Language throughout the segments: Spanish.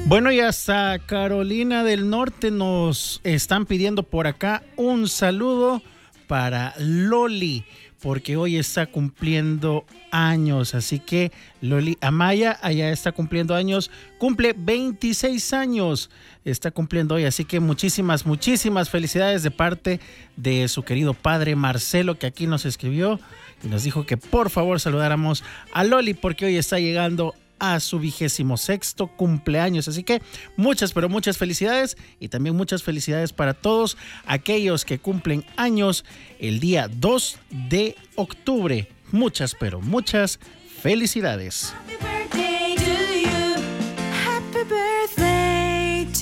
Bueno, y hasta Carolina del Norte nos están pidiendo por acá un saludo para Loli, porque hoy está cumpliendo años. Así que Loli Amaya allá está cumpliendo años, cumple 26 años, está cumpliendo hoy. Así que muchísimas felicidades de parte de su querido padre Marcelo, que aquí nos escribió y nos dijo que por favor saludáramos a Loli porque hoy está llegando a su 26º cumpleaños. Así que muchas felicidades, y también muchas felicidades para todos aquellos que cumplen años el día 2 de octubre. Muchas felicidades. Happy birthday to you. Happy birthday to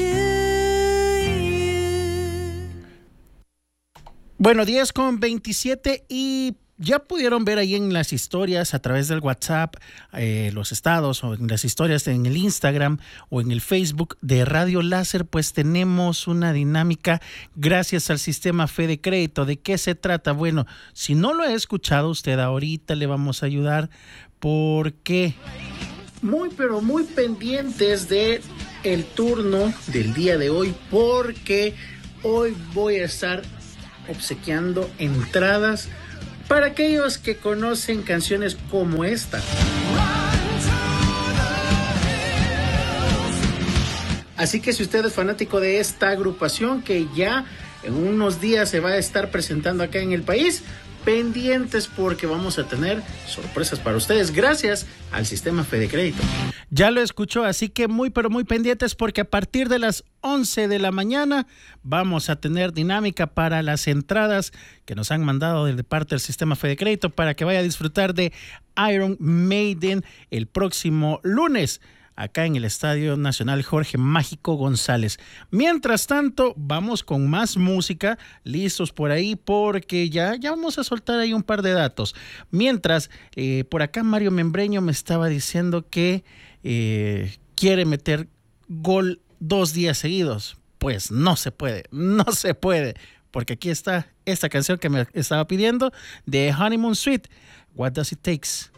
you. Bueno, 10:27 y ya pudieron ver ahí en las historias a través del WhatsApp, los estados, o en las historias en el Instagram o en el Facebook de Radio Láser, pues tenemos una dinámica gracias al sistema Fede Crédito. ¿De qué se trata? Bueno, si no lo ha escuchado usted, ahorita le vamos a ayudar, porque muy pendientes de el turno del día de hoy, porque hoy voy a estar obsequiando entradas para aquellos que conocen canciones como esta. Así que si usted es fanático de esta agrupación que ya en unos días se va a estar presentando acá en el país, pendientes porque vamos a tener sorpresas para ustedes gracias al sistema Fede Crédito. Ya lo escuchó, así que muy pendientes porque a partir de las 11 de la mañana vamos a tener dinámica para las entradas que nos han mandado de parte del sistema Fede Crédito para que vaya a disfrutar de Iron Maiden el próximo lunes acá en el Estadio Nacional Jorge Mágico González. Mientras tanto, vamos con más música, listos por ahí, porque ya vamos a soltar ahí un par de datos. Mientras, por acá Mario Membreño me estaba diciendo que quiere meter gol 2 días seguidos. Pues no se puede, porque aquí está esta canción que me estaba pidiendo de Honeymoon Suite, What Does It Takes.